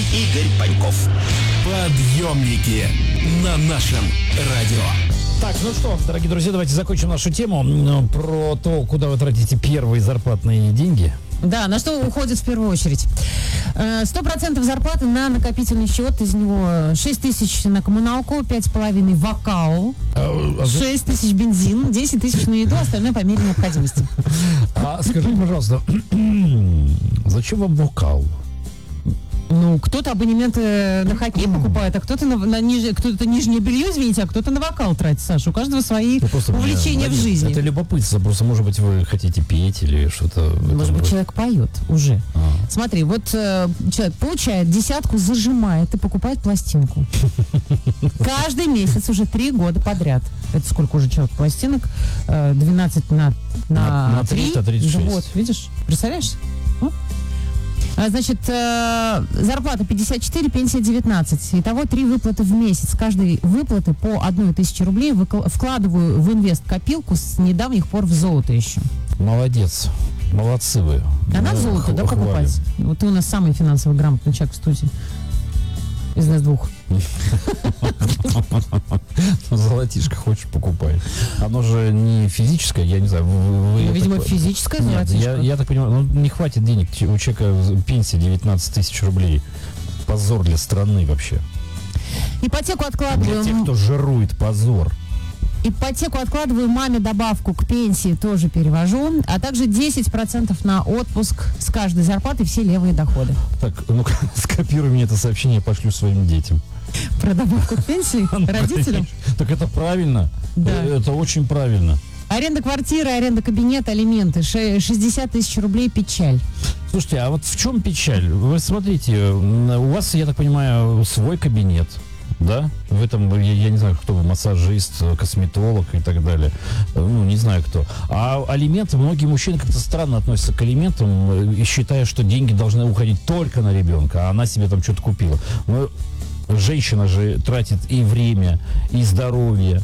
Игорь Паньков. Подъемники на нашем радио. Так, ну что, дорогие друзья, давайте закончим нашу тему про то, куда вы тратите первые зарплатные деньги. Да, на что уходит в первую очередь. 100% зарплаты на накопительный счет, из него 6 тысяч на коммуналку, 5,5 в АКАУ, 6 тысяч бензин, 10 тысяч на еду, остальное по мере необходимости. А скажите, пожалуйста, зачем вам вокал? Ну, кто-то абонементы на хоккей покупает, а кто-то кто-то нижнее белье, извините, а кто-то на вокал тратит, Саша. У каждого свои увлечения в жизни. Это любопытство, просто, может быть, вы хотите петь или что-то. Может быть, человек поет уже. Смотри, вот человек получает десятку, зажимает и покупает пластинку. Каждый месяц уже 3 года подряд. Это сколько уже человек пластинок? 12 на 3. Это 36. Вот, видишь? Представляешь? Значит, зарплата 54, пенсия 19. Итого 3 выплаты в месяц. С каждой выплаты по 1000 рублей вкладываю в инвест-копилку с недавних пор в золото еще. Молодец. Молодцы вы. А надо золото, да, покупать? Вот ты у нас самый финансово грамотный человек в студии. Из нас двух. Золотишко хочешь, покупай. Оно же не физическое, я не знаю. Видимо, физическое золотишко. Я так понимаю, не хватит денег. У человека пенсия 19 тысяч рублей. Позор для страны вообще. Ипотеку откладываю. Для тех, кто жирует, позор. Ипотеку откладываю, маме добавку к пенсии тоже перевожу, а также 10% на отпуск с каждой зарплаты, все левые доходы. Так, ну-ка, скопируй мне это сообщение, пошлю своим детям. Про добавку к пенсии родителям? Так это правильно. Да. Это очень правильно. Аренда квартиры, аренда кабинета, алименты. 60 тысяч рублей, печаль. Слушайте, а вот в чем печаль? Вы смотрите, у вас, я так понимаю, свой кабинет. Да? В этом, я не знаю, кто вы, массажист, косметолог и так далее. Ну, не знаю кто. А алименты, многие мужчины как-то странно относятся к алиментам, считая, что деньги должны уходить только на ребенка, а она себе там что-то купила. Но женщина же тратит и время, и здоровье,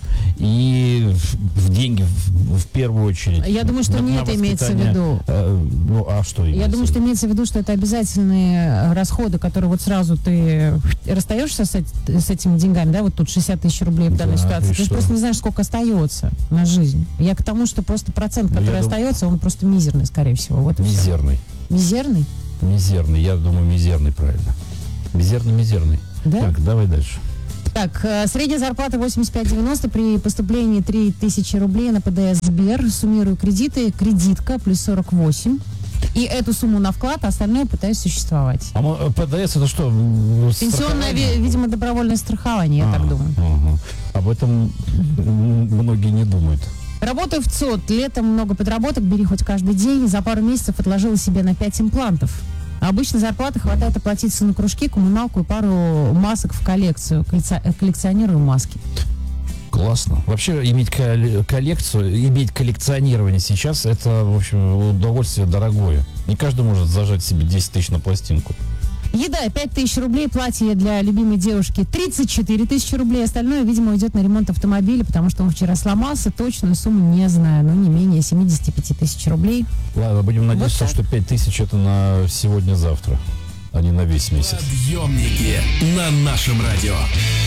и в деньги в первую очередь. Я думаю, что не это имеется в виду. Ну, а что имеется? Я думаю, что имеется в виду, что это обязательные расходы, которые вот сразу ты расстаешься с этими деньгами, да, вот тут 60 тысяч рублей в данной ситуации. Ты же просто не знаешь, сколько остается на жизнь. Я к тому, что просто процент, который остается, он просто мизерный, скорее всего. Вот мизерный. Мизерный? Мизерный, я думаю, мизерный правильно. Мизерный. Да? Так, давай дальше. Так, средняя зарплата 85-90, при поступлении 3000 рублей на ПДС Сбер, суммирую кредиты, кредитка плюс 48. И эту сумму на вклад, а остальное пытаюсь существовать. А ПДС это что? Пенсионное, видимо, добровольное страхование, я так думаю. Об этом многие не думают. Работаю в ЦОД. Летом много подработок, бери хоть каждый день. За пару месяцев отложила себе на 5 имплантов. Обычно зарплаты хватает оплатиться на кружки, коммуналку и пару масок в коллекцию. Коллекционирую маски. Классно. Вообще иметь коллекцию, иметь коллекционирование сейчас, это, в общем, удовольствие дорогое. Не каждый может зажать себе 10 тысяч на пластинку. Еда 5 тысяч рублей, платье для любимой девушки 34 тысячи рублей. Остальное, видимо, уйдет на ремонт автомобиля, потому что он вчера сломался. Точную сумму не знаю, но не менее 75 тысяч рублей. Ладно, будем надеяться, вот что 5 тысяч это на сегодня-завтра, а не на весь месяц. Подъемники на нашем радио.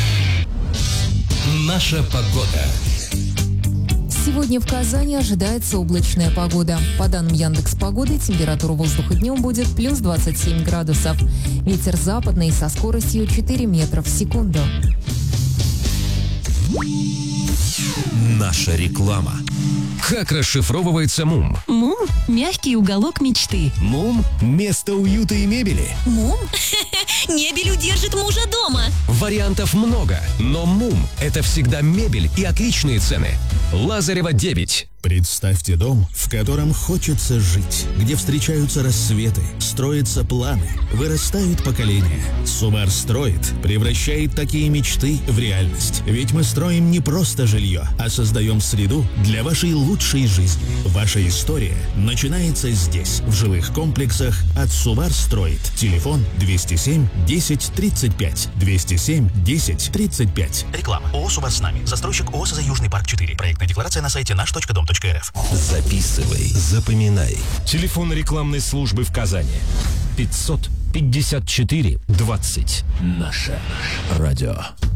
Наша погода. Сегодня в Казани ожидается облачная погода. По данным Яндекс.Погоды, температура воздуха днем будет плюс 27 градусов. Ветер западный со скоростью 4 метра в секунду. Наша реклама. Как расшифровывается МУМ? МУМ – мягкий уголок мечты. МУМ – место уюта и мебели. МУМ? Мебель удержит мужа дома. Вариантов много, но МУМ – это всегда мебель и отличные цены. Лазарева 9. Представьте дом, в котором хочется жить, где встречаются рассветы, строятся планы, вырастают поколения. Сумар строит, превращает такие мечты в реальность. Ведь мы строим не просто жилье, а создаем среду для вашей лучшей жизни. Ваша история начинается здесь, в жилых комплексах от Сумар строит. Телефон 207 10 35. 207 10 35. Реклама. ООО «Сумар с нами». Застройщик ООО «СЗ Южный парк 4». Проектная декларация на сайте наш.дом.рф. Записывай, запоминай. Телефон рекламной службы в Казани. 500 54 20. Наше радио.